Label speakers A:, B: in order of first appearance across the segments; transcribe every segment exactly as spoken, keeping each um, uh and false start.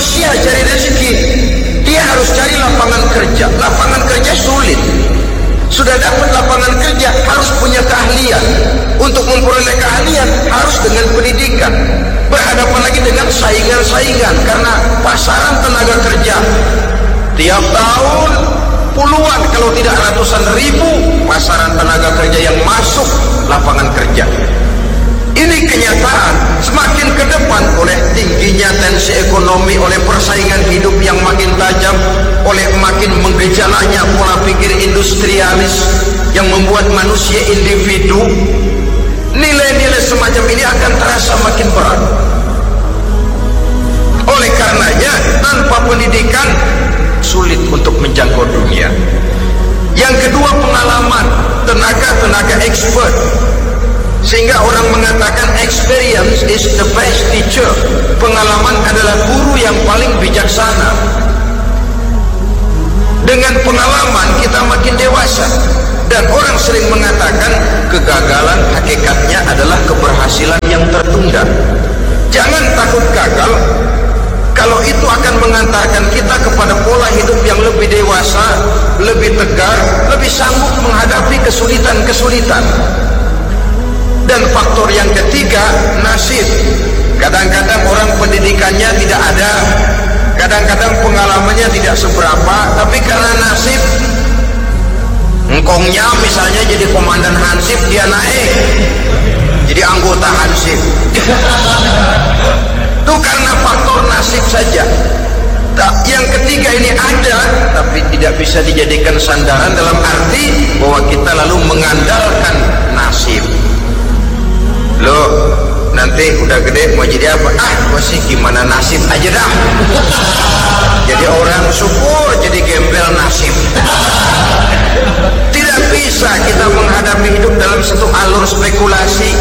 A: Manusia cari rezeki, dia harus cari lapangan kerja. Lapangan kerja sulit. Sudah dapat lapangan kerja, harus punya keahlian. Untuk memperoleh keahlian harus dengan pendidikan. Berhadapan lagi dengan saingan-saingan, karena pasaran tenaga kerja tiap tahun puluhan kalau tidak ratusan ribu pasaran tenaga kerja yang masuk lapangan kerja. Ini kenyataan. Semakin ke depan, oleh tingginya tensi ekonomi, oleh persaingan hidup yang makin tajam, oleh makin menggejalanya pola pikir industrialis yang membuat manusia individu, nilai-nilai semacam ini akan terasa makin berat. Oleh karenanya, tanpa pendidikan sulit untuk menjangkau dunia. Yang kedua, pengalaman, tenaga-tenaga expert. Sehingga orang mengatakan experience is the best teacher. Pengalaman adalah guru yang paling bijaksana. Dengan pengalaman kita makin dewasa. Dan orang sering mengatakan kegagalan hakikatnya adalah keberhasilan yang tertunda. Jangan takut gagal, kalau itu akan mengantarkan kita kepada pola hidup yang lebih dewasa, lebih tegar, lebih sanggup menghadapi kesulitan-kesulitan. Dan faktor yang ketiga, nasib. Kadang-kadang orang pendidikannya tidak ada, kadang-kadang pengalamannya tidak seberapa, tapi karena nasib, engkongnya misalnya jadi komandan Hansip, dia naik jadi anggota Hansip. Itu karena faktor nasib saja. Yang ketiga ini ada, tapi tidak bisa dijadikan sandaran dalam arti bahwa kita lalu mengandalkan nasib. Loh, nanti udah gede mau jadi apa? Ah, gua sih gimana nasib aja dah. Jadi orang syukur, jadi gembel nasib. Tidak bisa kita menghadapi hidup dalam satu alur spekulasi.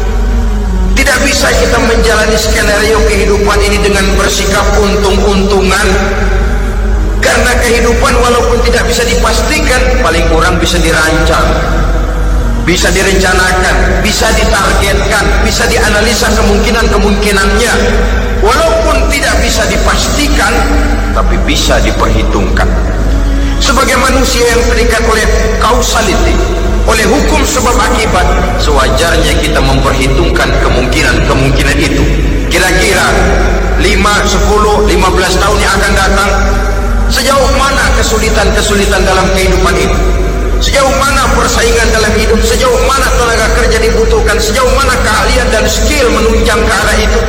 A: Tidak bisa kita menjalani skenario kehidupan ini dengan bersikap untung-untungan. Karena kehidupan walaupun tidak bisa dipastikan, paling kurang bisa dirancang, bisa direncanakan, bisa ditargetkan, bisa dianalisa kemungkinan-kemungkinannya. Walaupun tidak bisa dipastikan, tapi bisa diperhitungkan. Sebagai manusia yang terikat oleh causality, oleh hukum sebab akibat, sewajarnya kita memperhitungkan kemungkinan-kemungkinan itu. Kira-kira lima, sepuluh, lima belas tahun yang akan datang, sejauh mana kesulitan-kesulitan dalam kehidupan itu, sejauh mana persaingan dalam hidup, sejauh mana tenaga kerja dibutuhkan, sejauh mana keahlian dan skill menunjang ke arah itu.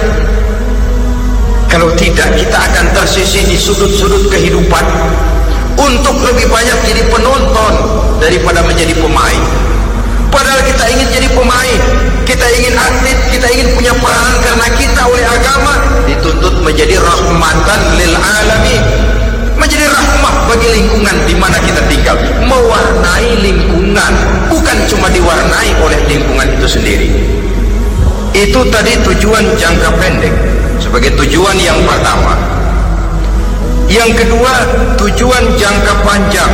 A: Kalau tidak, kita akan tersisih di sudut-sudut kehidupan untuk lebih banyak jadi penonton daripada menjadi pemain. Padahal kita ingin jadi pemain, kita ingin atlet, kita ingin punya peranan, karena kita oleh agama dituntut menjadi rahmatan lil alamin, menjadi rahmat bagi lingkungan di mana kita tinggal, mewarnai lingkungan, bukan cuma diwarnai oleh lingkungan itu sendiri. Itu tadi tujuan jangka pendek sebagai tujuan yang pertama. Yang kedua, tujuan jangka panjang.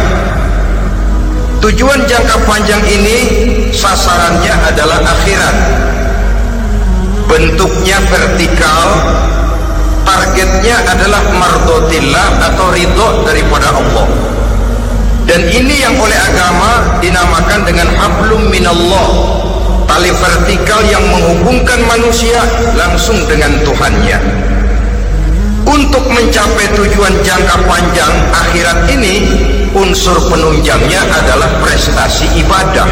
A: Tujuan jangka panjang ini sasarannya adalah akhirat. Bentuknya vertikal, targetnya adalah mardotillah atau ridho daripada Allah. Dan ini yang oleh agama dinamakan dengan hablum minallah, tali vertikal yang menghubungkan manusia langsung dengan Tuhannya. Untuk mencapai tujuan jangka panjang akhirat ini, unsur penunjangnya adalah prestasi ibadah.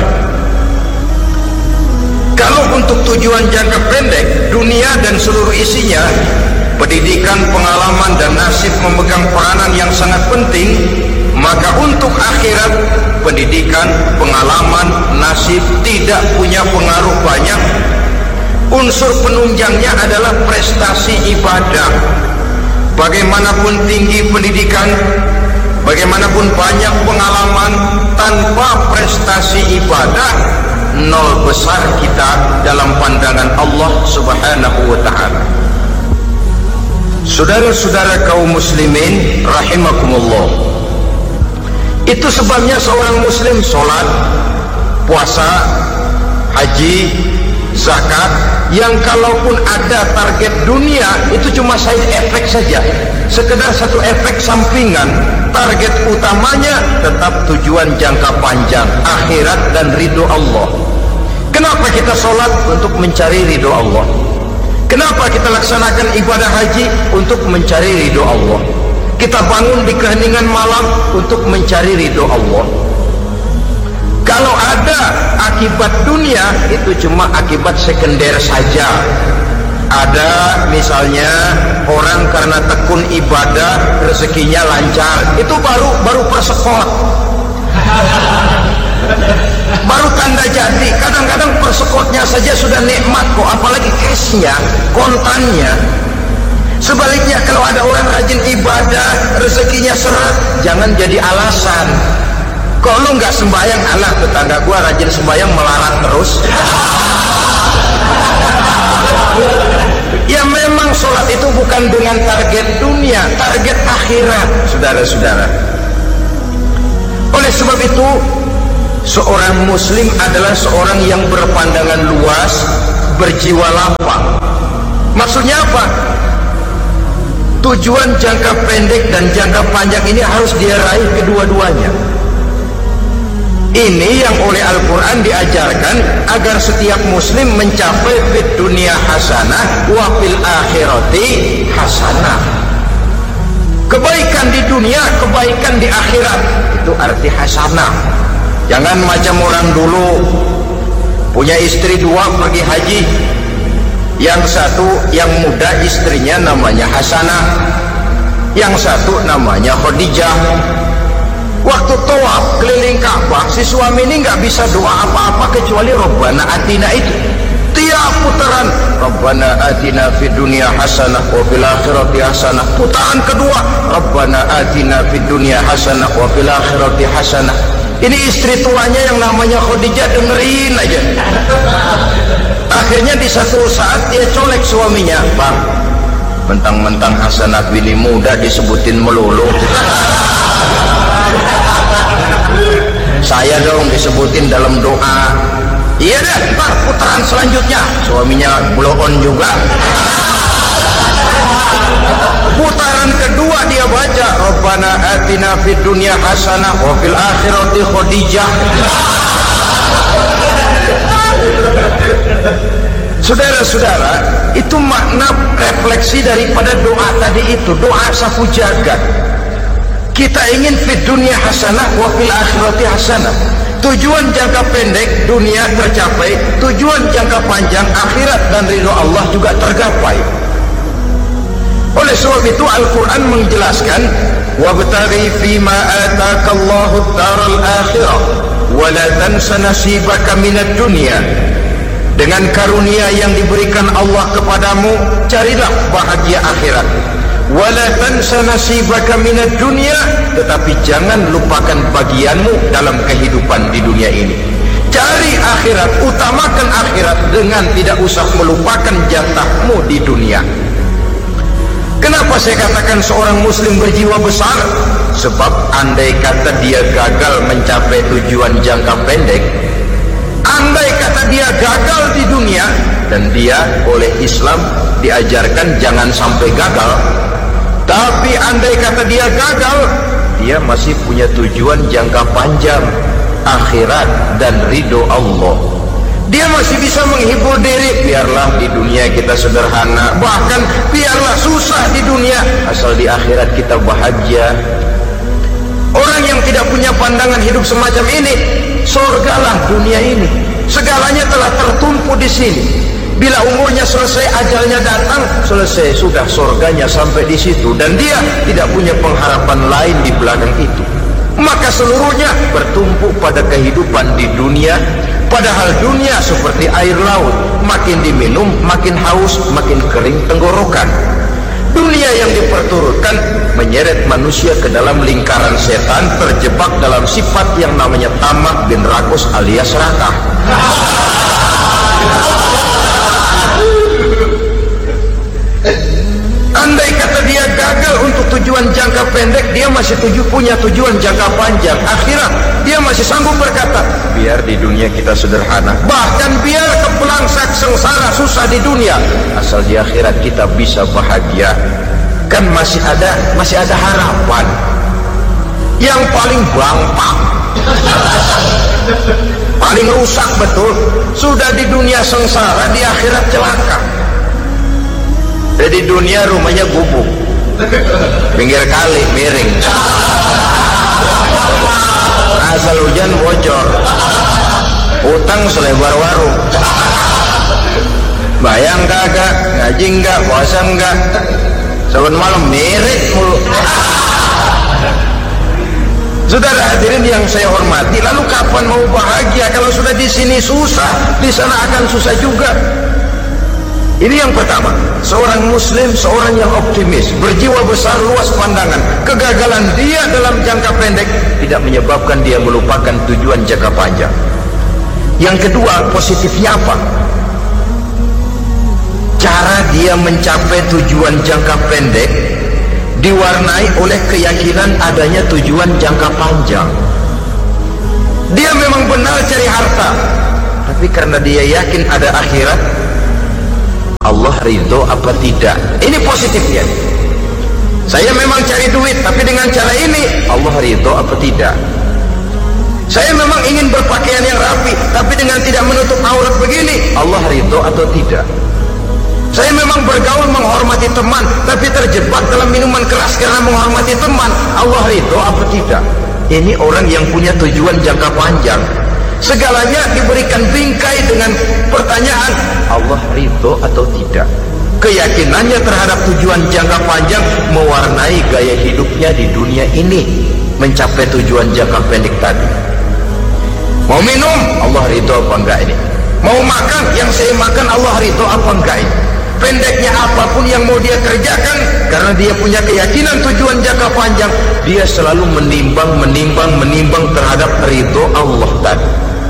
A: Kalau untuk tujuan jangka pendek, dunia dan seluruh isinya, pendidikan, pengalaman, dan nasib memegang peranan yang sangat penting, maka untuk akhirat, pendidikan, pengalaman, nasib tidak punya pengaruh banyak. Unsur penunjangnya adalah prestasi ibadah. Bagaimanapun tinggi pendidikan, bagaimanapun banyak pengalaman, tanpa prestasi ibadah, nol besar kita dalam pandangan Allah Subhanahu wa ta'ala. Saudara-saudara kaum muslimin rahimakumullah, itu sebabnya seorang muslim sholat, puasa, haji, zakat, yang kalaupun ada target dunia itu cuma side effect saja, sekedar satu efek sampingan. Target utamanya tetap tujuan jangka panjang, akhirat dan ridho Allah. Kenapa kita sholat? Untuk mencari ridho Allah. Kenapa kita laksanakan ibadah haji? Untuk mencari ridho Allah. Kita bangun di keheningan malam untuk mencari ridho Allah. Kalau ada akibat dunia, itu cuma akibat sekunder saja. Ada misalnya orang karena tekun ibadah rezekinya lancar, itu baru baru persekot, baru tanda jadi. Kadang-kadang persekotnya saja sudah nikmat kok, apalagi cashnya, kontannya. Sebaliknya kalau ada orang rajin ibadah rezekinya seret, jangan jadi alasan. Kok lu nggak sembahyang? Alah, tetangga gua rajin sembahyang melarat terus. Ya memang sholat itu bukan dengan target dunia, target akhirat, saudara-saudara. Oleh sebab itu, seorang muslim adalah seorang yang berpandangan luas, berjiwa lapang. Maksudnya apa? Tujuan jangka pendek dan jangka panjang ini harus dia raih kedua-duanya. Ini yang oleh Al-Quran diajarkan agar setiap muslim mencapai fid dunia hasanah wa fil akhirati hasanah. Kebaikan di dunia, kebaikan di akhirat, itu arti hasanah. Jangan macam orang dulu punya istri dua pergi haji, yang satu yang muda istrinya namanya Hasanah, yang satu namanya Khadijah. Waktu tawaf keliling Ka'bah, si suami ini nggak bisa doa apa-apa kecuali Rabbana Atina itu. Tiap putaran Rabbana Atina fid dunya hasanah wa fil akhirati hasanah. Putaran kedua Rabbana Atina fid dunya hasanah wa fil akhirati hasanah. Ini istri tuanya yang namanya Khadijah dengerin aja. Akhirnya di satu saat dia colek suaminya, "Bang, mentang-mentang Hasanah bini muda disebutin melulu. Saya dong disebutin dalam doa." "Iya dah, Pak, putaran selanjutnya." Suaminya blow on juga. Putaran kedua dia baca Rabbana Atina fid dunya hasanah wa fil akhirati Khadijah. Saudara-saudara, itu makna refleksi daripada doa tadi itu, doa sapu jagat. Kita ingin fid dunya hasanah wa fil akhirati hasanah. Tujuan jangka pendek dunia tercapai, tujuan jangka panjang akhirat dan ridho Allah juga tergapai. Oleh sebab itu Al-Quran menjelaskan, wabtaghi fima atakallahu ad-daral akhirah wa la tansa nasibaka minad dunya. Dengan karunia yang diberikan Allah kepadamu, carilah bahagia akhirat. Wa la tansa nasibaka minad dunya, tetapi jangan lupakan bagianmu dalam kehidupan di dunia ini. Cari akhirat, utamakan akhirat dengan tidak usah melupakan jatahmu di dunia. Kenapa saya katakan seorang muslim berjiwa besar? Sebab andai kata dia gagal mencapai tujuan jangka pendek, andai kata dia gagal di dunia, dan dia oleh Islam diajarkan jangan sampai gagal, tapi andai kata dia gagal, dia masih punya tujuan jangka panjang, akhirat dan ridho Allah. Dia masih bisa menghibur diri, biarlah di dunia kita sederhana, bahkan biarlah susah di dunia, asal di akhirat kita bahagia. Orang yang tidak punya pandangan hidup semacam ini, surgalah dunia ini, segalanya telah tertumpu di sini. Bila umurnya selesai, ajalnya datang, selesai sudah surganya sampai di situ, dan dia tidak punya pengharapan lain di belakang itu. Maka seluruhnya bertumpu pada kehidupan di dunia. Padahal dunia seperti air laut, makin diminum makin haus, makin kering tenggorokan. Dunia yang diperturutkan menyeret manusia ke dalam lingkaran setan, terjebak dalam sifat yang namanya tamak bin rakus alias serakah. Andai kata dia gagal untuk tujuan tujuan jangka pendek, dia masih tuju, punya tujuan jangka panjang akhirat. Dia masih sanggup berkata, biar di dunia kita sederhana, bahkan biar kepelangsak sengsara susah di dunia, asal di akhirat kita bisa bahagia. Kan masih ada masih ada harapan. Yang paling bangpak, paling rusak betul, sudah di dunia sengsara, di akhirat celaka. Jadi dunia rumahnya gubuk, pinggir kali miring, asal hujan bocor, utang selebar warung, bayang kagak, ngaji enggak, puasa enggak, saban malam miring mulu. Saudara hadirin yang saya hormati, lalu kapan mau bahagia kalau sudah di sini susah, di sana akan susah juga. Ini yang pertama, seorang muslim, seorang yang optimis, berjiwa besar, luas pandangan. Kegagalan dia dalam jangka pendek tidak menyebabkan dia melupakan tujuan jangka panjang. Yang kedua, positifnya apa? Cara dia mencapai tujuan jangka pendek diwarnai oleh keyakinan adanya tujuan jangka panjang. Dia memang benar cari harta, tapi karena dia yakin ada akhirat, Allah ridho apa tidak. Ini positifnya. Saya memang cari duit, tapi dengan cara ini Allah ridho apa tidak. Saya memang ingin berpakaian yang rapi, tapi dengan tidak menutup aurat begini, Allah ridho atau tidak. Saya memang bergaul menghormati teman, tapi terjebak dalam minuman keras karena menghormati teman, Allah ridho apa tidak. Ini orang yang punya tujuan jangka panjang. Segalanya diberikan bingkai dengan pertanyaan, Allah ridho atau tidak. Keyakinannya terhadap tujuan jangka panjang mewarnai gaya hidupnya di dunia ini, mencapai tujuan jangka pendek tadi. Mau minum, Allah ridho apa enggak ini. Mau makan, yang saya makan Allah ridho apa enggak ini. Pendeknya apapun yang mau dia kerjakan, karena dia punya keyakinan tujuan jangka panjang, dia selalu menimbang, menimbang, menimbang terhadap ridho Allah tadi.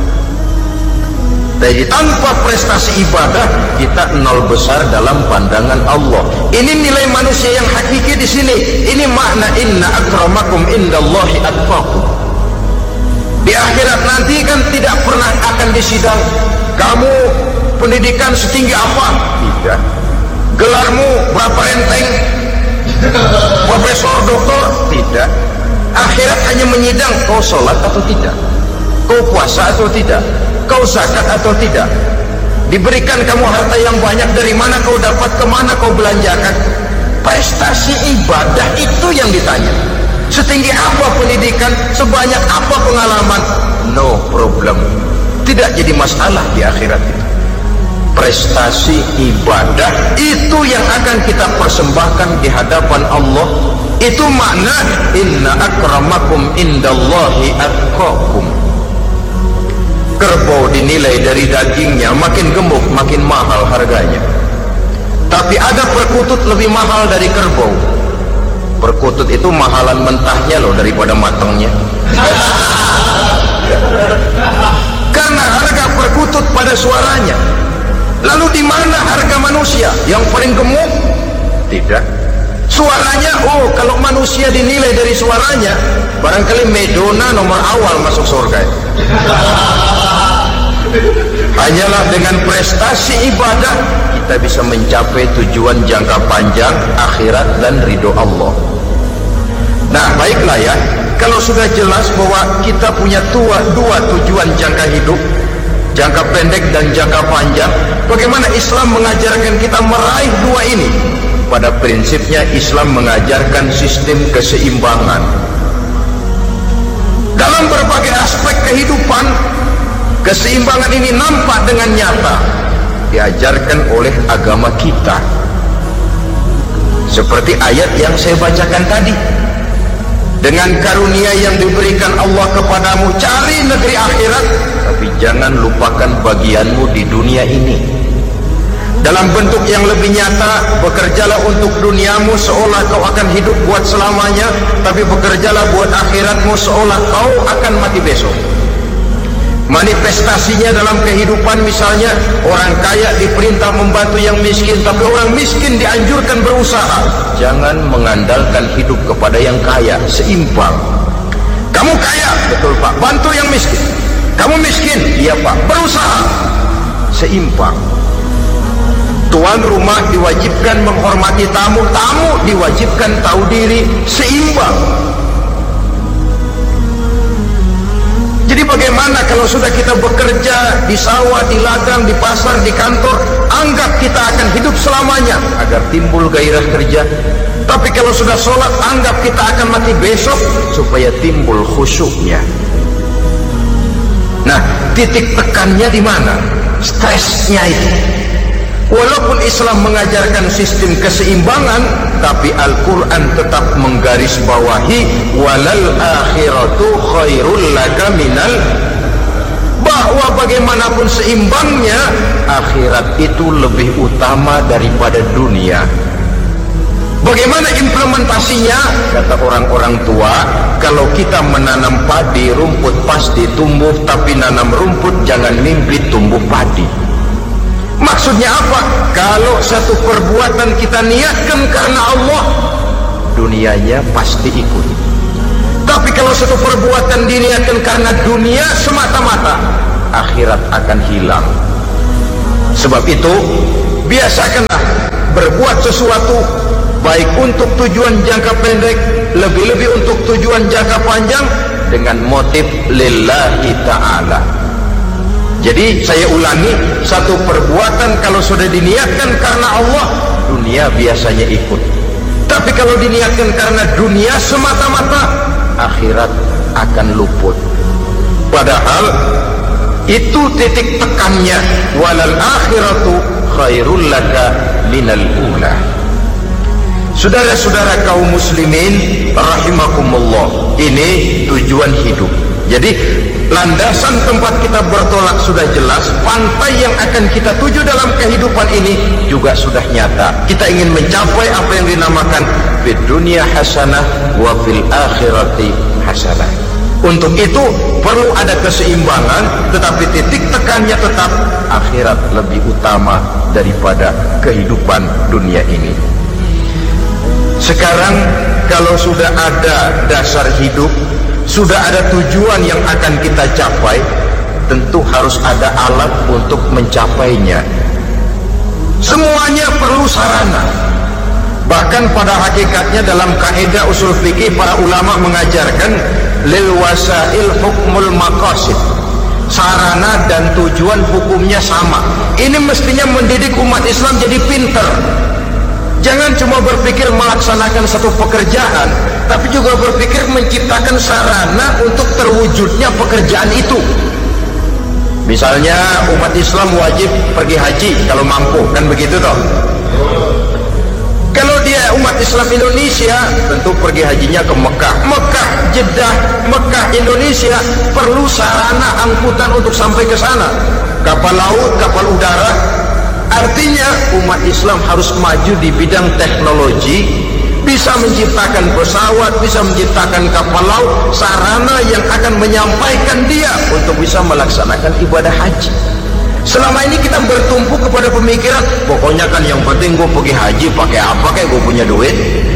A: Jadi tanpa prestasi ibadah, kita nol besar dalam pandangan Allah. Ini nilai manusia yang hakiki di sini. Ini makna inna akramakum indallahi atqakum. Di akhirat nanti kan tidak pernah akan disidang. Kamu pendidikan setinggi apa? Tidak. Gelarmu berapa renteng? Profesor, doktor? Tidak. Akhirat hanya menyidang kau sholat atau tidak, kau puasa atau tidak, kau zakat atau tidak. Diberikan kamu harta yang banyak, dari mana kau dapat, kemana kau belanjakan. Prestasi ibadah itu yang ditanya. Setinggi apa pendidikan, sebanyak apa pengalaman, no problem, tidak jadi masalah di akhirat itu. Prestasi ibadah itu yang akan kita persembahkan di hadapan Allah. Itu makna inna akramakum indallahi atqakum. Kerbau dinilai dari dagingnya, makin gemuk makin mahal harganya. Tapi ada perkutut lebih mahal dari kerbau. Perkutut itu mahalan mentahnya loh daripada matangnya. Karena harga perkutut pada suaranya. Lalu di mana harga manusia yang paling gemuk? Tidak. Suaranya, oh kalau manusia dinilai dari suaranya, barangkali Madonna nomor awal masuk surga. Hanyalah dengan prestasi ibadah kita bisa mencapai tujuan jangka panjang akhirat dan ridho Allah. Nah baiklah ya, kalau sudah jelas bahwa kita punya dua, dua tujuan jangka hidup, jangka pendek dan jangka panjang, bagaimana Islam mengajarkan kita meraih dua ini? Pada prinsipnya Islam mengajarkan sistem keseimbangan dalam berbagai aspek kehidupan. Keseimbangan ini nampak dengan nyata diajarkan oleh agama kita, seperti ayat yang saya bacakan tadi. Dengan karunia yang diberikan Allah kepadamu, cari negeri akhirat, tapi jangan lupakan bagianmu di dunia ini. Dalam bentuk yang lebih nyata, bekerjalah untuk duniamu seolah kau akan hidup buat selamanya, tapi bekerjalah buat akhiratmu seolah kau akan mati besok. Manifestasinya dalam kehidupan, misalnya orang kaya diperintah membantu yang miskin, tapi orang miskin dianjurkan berusaha. Jangan mengandalkan hidup kepada yang kaya, seimbang. Kamu kaya, betul Pak, bantu yang miskin. Kamu miskin, iya Pak, berusaha. Seimbang. Tuan rumah diwajibkan menghormati tamu, tamu diwajibkan tahu diri, seimbang. Jadi bagaimana kalau sudah kita bekerja di sawah, di ladang, di pasar, di kantor, anggap kita akan hidup selamanya agar timbul gairah kerja. Tapi kalau sudah sholat, anggap kita akan mati besok supaya timbul khusyuknya. Nah, titik tekannya di mana? Stresnya itu. Walaupun Islam mengajarkan sistem keseimbangan, tapi Al-Quran tetap menggarisbawahi walal akhiratu khairul laka minal, bahwa bagaimanapun seimbangnya, akhirat itu lebih utama daripada dunia. Bagaimana implementasinya? Kata orang-orang tua, kalau kita menanam padi, rumput pasti tumbuh, tapi nanam rumput jangan mimpi tumbuh padi. Maksudnya apa? Kalau satu perbuatan kita niatkan karena Allah, dunianya pasti ikut. Tapi kalau satu perbuatan diniatkan karena dunia semata-mata, akhirat akan hilang. Sebab itu, biasakanlah berbuat sesuatu baik untuk tujuan jangka pendek, lebih-lebih untuk tujuan jangka panjang, dengan motif lillahi ta'ala. Jadi saya ulangi, satu perbuatan kalau sudah diniatkan karena Allah, dunia biasanya ikut. Tapi kalau diniatkan karena dunia semata-mata, akhirat akan luput. Padahal itu titik tekannya, walal akhiratu khairul laka minal ula. Saudara-saudara kaum muslimin rahimakumullah, ini tujuan hidup. Jadi landasan tempat kita bertolak sudah jelas, pantai yang akan kita tuju dalam kehidupan ini juga sudah nyata. Kita ingin mencapai apa yang dinamakan fid dunya hasanah wa fil akhirati hasanah. Untuk itu perlu ada keseimbangan, tetapi titik tekannya tetap akhirat lebih utama daripada kehidupan dunia ini. Sekarang kalau sudah ada dasar hidup, sudah ada tujuan yang akan kita capai, tentu harus ada alat untuk mencapainya. Semuanya perlu sarana. Bahkan pada hakikatnya dalam kaidah usul fikih, para ulama mengajarkan lil wasail hukmul maqasid. Sarana dan tujuan hukumnya sama. Ini mestinya mendidik umat Islam jadi pinter. Jangan cuma berpikir melaksanakan satu pekerjaan, tapi juga berpikir menciptakan sarana untuk terwujudnya pekerjaan itu. Misalnya umat Islam wajib pergi haji kalau mampu, kan begitu toh? Kalau dia umat Islam Indonesia, tentu pergi hajinya ke Mekah. Mekah, Jeddah, Mekah, Indonesia perlu sarana angkutan untuk sampai ke sana. Kapal laut, kapal udara. Artinya umat Islam harus maju di bidang teknologi, bisa menciptakan pesawat, bisa menciptakan kapal laut, sarana yang akan menyampaikan dia untuk bisa melaksanakan ibadah haji. Selama ini kita bertumpu kepada pemikiran, pokoknya kan yang penting gue pergi haji pakai apa, kayak gue punya duit.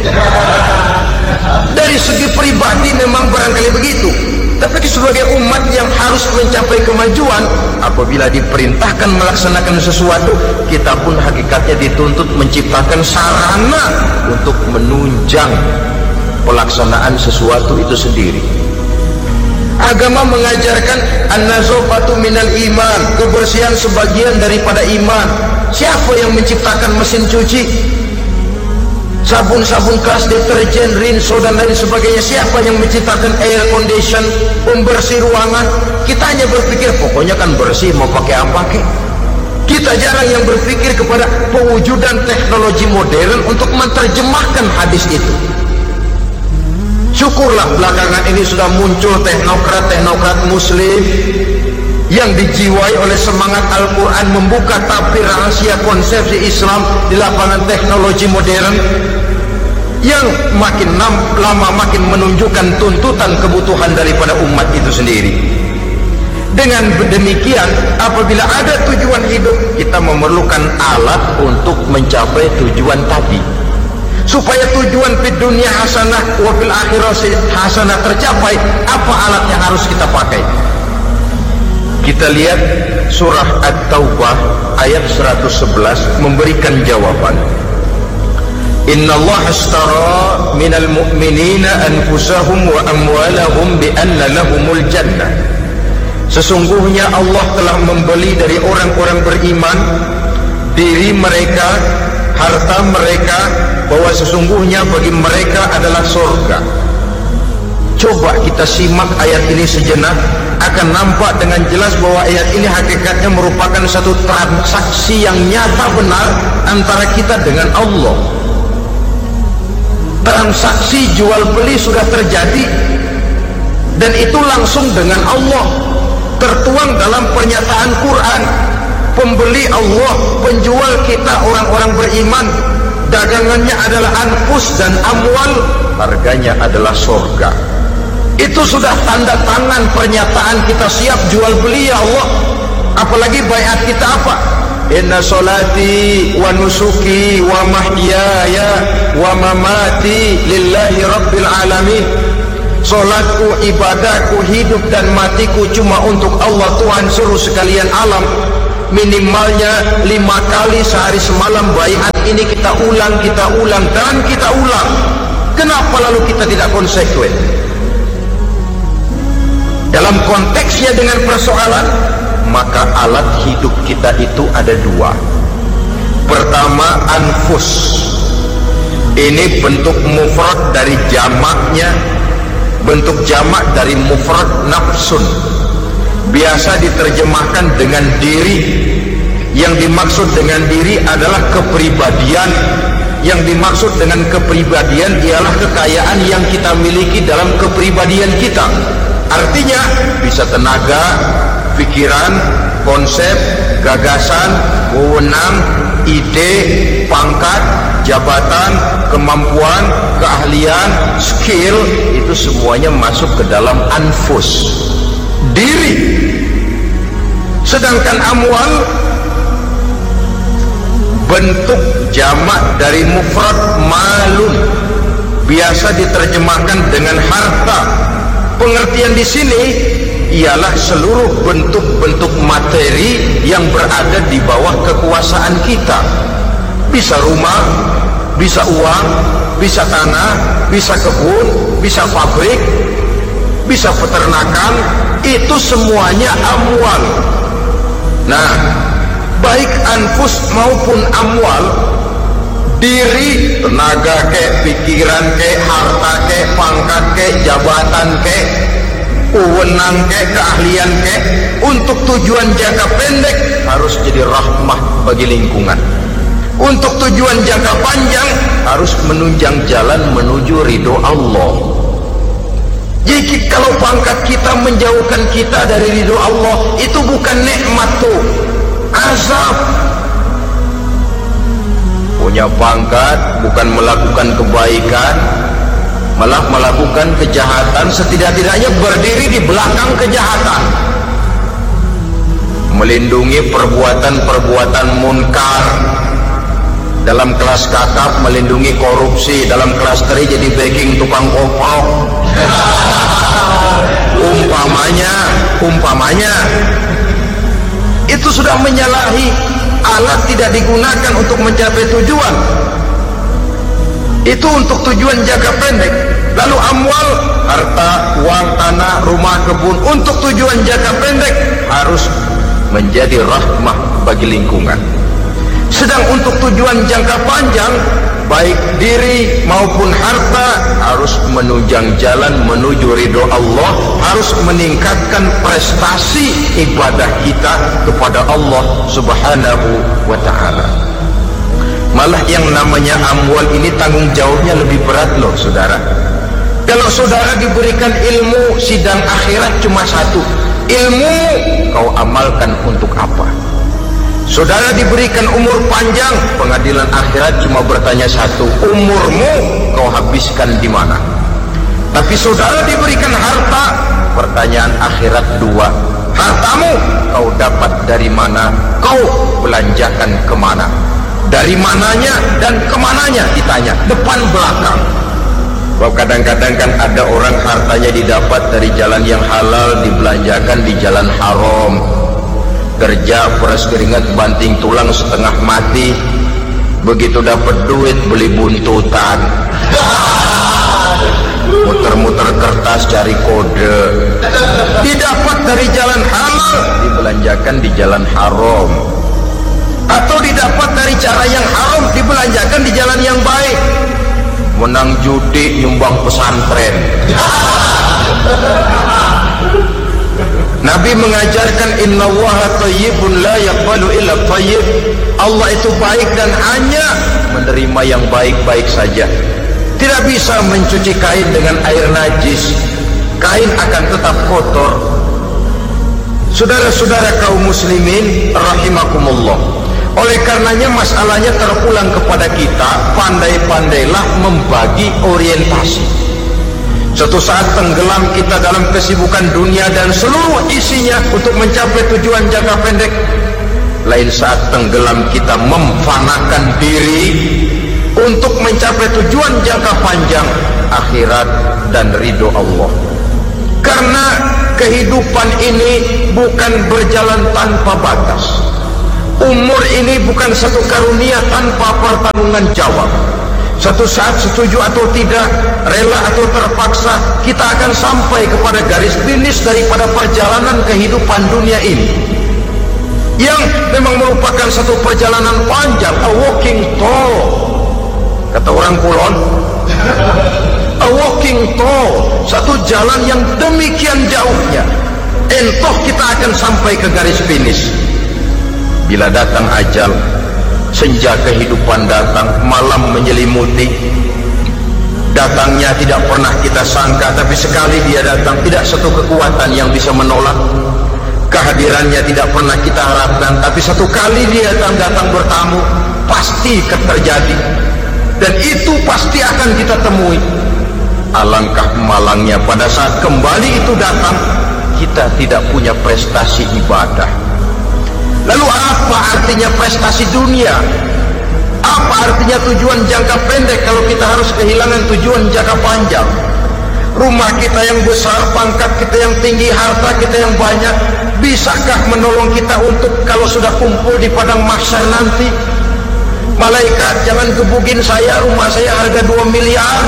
A: Dari segi pribadi memang barangkali begitu, tapi sebagai umat yang harus mencapai kemajuan, apabila diperintahkan melaksanakan sesuatu, kita pun hakikatnya dituntut menciptakan sarana untuk menunjang pelaksanaan sesuatu itu sendiri. Agama mengajarkan an-nazafatu minal iman, kebersihan sebagian daripada iman. Siapa yang menciptakan mesin cuci, sabun-sabun keras, deterjen, rinso dan lain sebagainya? Siapa yang menciptakan air condition, pembersih ruangan? Kita hanya berpikir pokoknya kan bersih, mau pakai apa kek. Kita jarang yang berpikir kepada pewujudan teknologi modern untuk menerjemahkan hadis itu. Syukurlah belakangan ini sudah muncul teknokrat-teknokrat muslim yang dijiwai oleh semangat Al-Quran, membuka tapir rahasia konsepsi Islam di lapangan teknologi modern, yang makin lama makin menunjukkan tuntutan kebutuhan daripada umat itu sendiri. Dengan demikian, apabila ada tujuan hidup, kita memerlukan alat untuk mencapai tujuan tadi. Supaya tujuan di dunia hasanah wa fil akhirati hasanah tercapai, apa alat yang harus kita pakai? Kita lihat surah At-Taubah ayat seratus sebelas memberikan jawaban. Innallaha ashtara minal mu'minina anfusahum wa amwalahum bi anna lahumul jannah. Sesungguhnya Allah telah membeli dari orang-orang beriman diri mereka, harta mereka, bahwa sesungguhnya bagi mereka adalah surga. Coba kita simak ayat ini sejenak, akan nampak dengan jelas bahwa ayat ini hakikatnya merupakan satu transaksi yang nyata benar antara kita dengan Allah. Transaksi jual beli sudah terjadi, dan itu langsung dengan Allah. Tertuang dalam pernyataan Quran, pembeli Allah, penjual kita orang-orang beriman, dagangannya adalah anfus dan amwal, harganya adalah surga. Itu sudah tanda tangan pernyataan kita siap jual beli ya Allah. Apalagi baiat kita apa? Inna solati wa nusuki wa mahyaya wa mamati lillahi rabbil alamin. Solatku, ibadahku, hidup dan matiku cuma untuk Allah Tuhan seluruh sekalian alam. Minimalnya lima kali sehari semalam baiat ini kita ulang, kita ulang, dan kita ulang. Kenapa lalu kita tidak konsekuen? Dalam konteksnya dengan persoalan, maka alat hidup kita itu ada dua. Pertama, anfus. Ini bentuk mufrad dari jamaknya, bentuk jamak dari mufrad nafsun. Biasa diterjemahkan dengan diri. Yang dimaksud dengan diri adalah kepribadian. Yang dimaksud dengan kepribadian ialah kekayaan yang kita miliki dalam kepribadian kita. Artinya bisa tenaga, pikiran, konsep, gagasan, wewenang, ide, pangkat, jabatan, kemampuan, keahlian, skill, itu semuanya masuk ke dalam anfus, diri. Sedangkan amwal bentuk jamak dari mufrad malun, biasa diterjemahkan dengan harta. Pengertian di sini ialah seluruh bentuk-bentuk materi yang berada di bawah kekuasaan kita. Bisa rumah, bisa uang, bisa tanah, bisa kebun, bisa pabrik, bisa peternakan, itu semuanya amwal. Nah, baik anfus maupun amwal, diri, tenaga ke, pikiran ke, harta ke, pangkat ke, jabatan ke, wewenang ke, keahlian ke, untuk tujuan jangka pendek harus jadi rahmah bagi lingkungan. Untuk tujuan jangka panjang harus menunjang jalan menuju ridho Allah. Jadi kalau pangkat kita menjauhkan kita dari ridho Allah, itu bukan nikmat tuh, azab. Punya pangkat bukan melakukan kebaikan, malah melakukan kejahatan, setidak-tidaknya berdiri di belakang kejahatan, melindungi perbuatan-perbuatan munkar. Dalam kelas kakap melindungi korupsi, dalam kelas teri jadi backing tukang kopok. umpamanya umpamanya itu sudah menyalahi. Alat tidak digunakan untuk mencapai tujuan, itu untuk tujuan jangka pendek. Lalu amwal, harta, uang, tanah, rumah, kebun, untuk tujuan jangka pendek harus menjadi rahmah bagi lingkungan. Sedang untuk tujuan jangka panjang, baik diri maupun harta harus menunjang jalan menuju ridho Allah, harus meningkatkan prestasi ibadah kita kepada Allah Subhanahu wa ta'ala. Malah yang namanya amwal ini tanggung jawabnya lebih berat loh saudara. Kalau saudara diberikan ilmu, sidang akhirat cuma satu, ilmu kau amalkan untuk apa? Saudara diberikan umur panjang, pengadilan akhirat cuma bertanya satu, umurmu kau habiskan di mana? Tapi saudara diberikan harta, pertanyaan akhirat dua, Hartamu kau dapat dari mana, kau belanjakan kemana, dari mananya dan kemananya ditanya, depan belakang. Sebab kadang-kadang kan ada orang hartanya didapat dari jalan yang halal, dibelanjakan di jalan haram. Kerja peras keringat banting tulang setengah mati, begitu dapat duit beli buntutan, muter-muter kertas cari kode. Didapat dari jalan halal, dibelanjakan di jalan haram. Atau didapat dari cara yang haram, dibelanjakan di jalan yang baik. Menang judi nyumbang pesantren. Nabi mengajarkan innallaha thayyibun la yaqbalu illa thayyib. Allah itu baik dan hanya menerima yang baik-baik saja. Tidak bisa mencuci kain dengan air najis. Kain akan tetap kotor. Saudara-saudara kaum muslimin rahimakumullah, oleh karenanya masalahnya terpulang kepada kita, pandai-pandailah membagi orientasi. Suatu saat tenggelam kita dalam kesibukan dunia dan seluruh isinya untuk mencapai tujuan jangka pendek. Lain saat tenggelam kita memfanakan diri untuk mencapai tujuan jangka panjang, akhirat dan ridho Allah. Karena kehidupan ini bukan berjalan tanpa batas. Umur ini bukan satu karunia tanpa pertanggungan jawab. Satu saat setuju atau tidak, rela atau terpaksa, kita akan sampai kepada garis finish daripada perjalanan kehidupan dunia ini, yang memang merupakan satu perjalanan panjang, a walking tour. Kata orang Kulon, a walking tour, satu jalan yang demikian jauhnya. Entoh kita akan sampai ke garis finish. Bila datang ajal, senja kehidupan datang, malam menyelimuti. Datangnya tidak pernah kita sangka, tapi sekali dia datang, tidak satu kekuatan yang bisa menolak. Kehadirannya tidak pernah kita harapkan, tapi satu kali dia datang, datang bertamu, pasti terjadi. Dan itu pasti akan kita temui. Alangkah malangnya pada saat kembali itu datang, kita tidak punya prestasi ibadah. Lalu apa artinya prestasi dunia? Apa artinya tujuan jangka pendek kalau kita harus kehilangan tujuan jangka panjang? Rumah kita yang besar, pangkat kita yang tinggi, harta kita yang banyak, bisakah menolong kita untuk kalau sudah kumpul di padang mahsyar nanti? Malaikat, jangan gebugin saya, rumah saya harga dua miliar.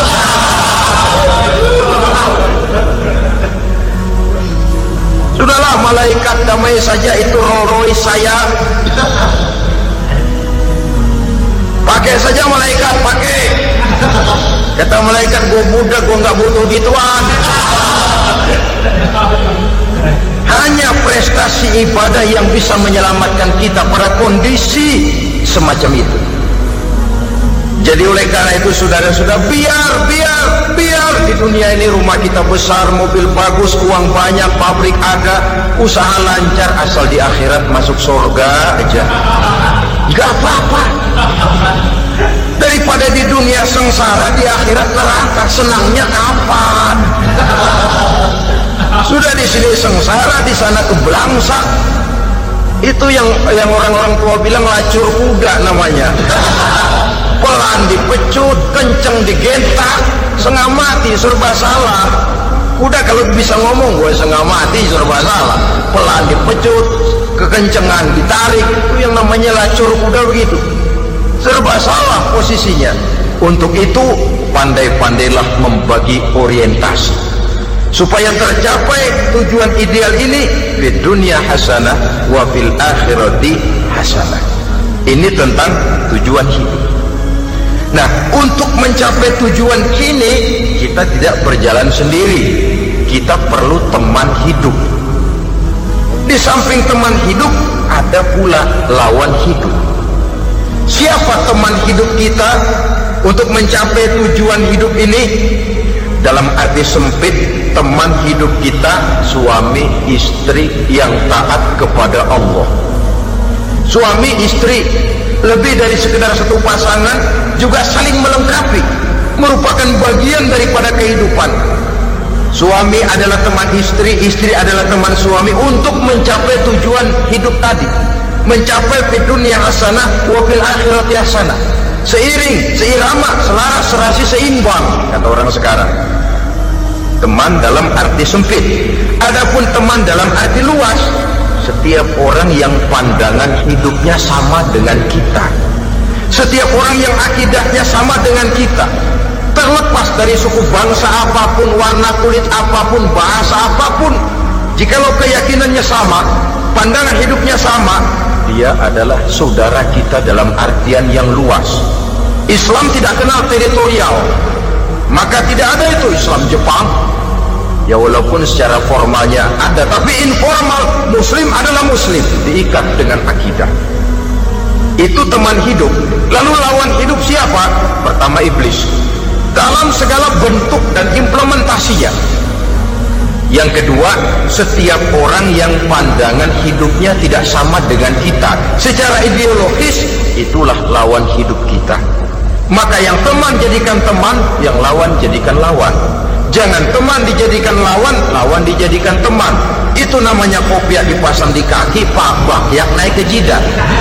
A: Sudahlah malaikat, damai saja, itu Rolls Royce saya. Pakai saja malaikat, pakai. Kata malaikat, gue budak, gue nggak butuh gituan. Hanya prestasi ibadah yang bisa menyelamatkan kita pada kondisi semacam itu. Jadi oleh karena itu saudara-saudara, biar biar biar di dunia ini rumah kita besar, mobil bagus, uang banyak, pabrik ada, usaha lancar, asal di akhirat masuk surga aja, nggak apa-apa. Daripada di dunia sengsara, di akhirat neraka, senangnya kapan? Sudah di sini sengsara, di sana kebelangsak. Itu yang yang orang-orang tua bilang lacur kuda namanya. Pelan dipecut, kenceng digentak, setengah mati, serba salah. Kuda kalau bisa ngomong, gue setengah mati, serba salah. Pelan dipecut, kekencengan ditarik, itu yang namanya lacur kuda begitu. Serba salah posisinya. Untuk itu, pandai-pandailah membagi orientasi. Supaya tercapai tujuan ideal ini, di dunia hasanah, wa fil akhirati hasanah. Ini tentang tujuan hidup. Nah, untuk mencapai tujuan ini, kita tidak berjalan sendiri. Kita perlu teman hidup. Di samping teman hidup, ada pula lawan hidup. Siapa teman hidup kita untuk mencapai tujuan hidup ini? Dalam arti sempit, teman hidup kita suami istri yang taat kepada Allah. Suami istri lebih dari sekedar satu pasangan, juga saling melengkapi, merupakan bagian daripada kehidupan. Suami adalah teman istri, istri adalah teman suami untuk mencapai tujuan hidup tadi, mencapai fid dunya hasanah wa fil akhirati hasanah. Seiring, seirama, selaras, serasi, seimbang, kata orang sekarang. Teman dalam arti sempit. Adapun teman dalam arti luas, setiap orang yang pandangan hidupnya sama dengan kita, setiap orang yang akidahnya sama dengan kita, terlepas dari suku bangsa apapun, warna kulit apapun, bahasa apapun, jikalau keyakinannya sama, pandangan hidupnya sama, dia adalah saudara kita dalam artian yang luas. Islam tidak kenal teritorial, maka tidak ada itu Islam Jepang. Ya walaupun secara formalnya ada, tapi informal muslim adalah muslim, diikat dengan akidah. Itu teman hidup. Lalu lawan hidup siapa? Pertama iblis, dalam segala bentuk dan implementasinya. Yang kedua, setiap orang yang pandangan hidupnya tidak sama dengan kita secara ideologis, itulah lawan hidup kita. Maka yang teman jadikan teman, yang lawan jadikan lawan. Jangan teman dijadikan lawan, lawan dijadikan teman. Itu namanya kopiah dipasang di kaki, pak bakyak naik ke jidat.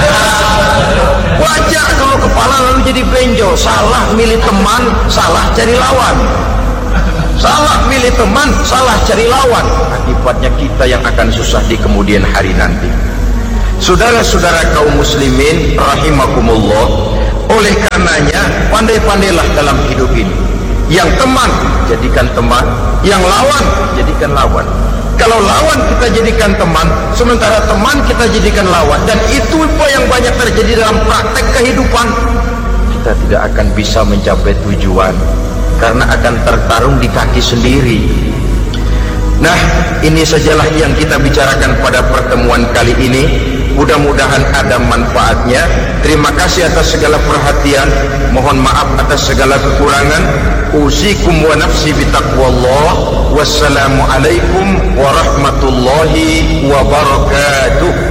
A: Wajar kalau kepala lalu jadi benjol. Salah milih teman, salah cari lawan. Salah milih teman, salah cari lawan. Akibatnya kita yang akan susah di kemudian hari nanti. Saudara-saudara kaum muslimin rahimakumullah, oleh karenanya pandai-pandailah dalam hidup ini. Yang teman jadikan teman, yang lawan jadikan lawan. Kalau lawan kita jadikan teman, sementara teman kita jadikan lawan, dan itu apa yang banyak terjadi dalam praktek kehidupan, kita tidak akan bisa mencapai tujuan karena akan tertarung di kaki sendiri. Nah, ini sajalah yang kita bicarakan pada pertemuan kali ini. Mudah-mudahan ada manfaatnya. Terima kasih atas segala perhatian. Mohon maaf atas segala kekurangan. Usikum wa nafsi bitaqwallah. Wassalamualaikum warahmatullahi wabarakatuh.